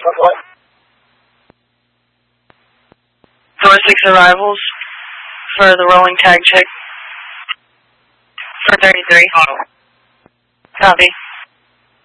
Door 6 arrivals for the rolling tag check for 33. Copy.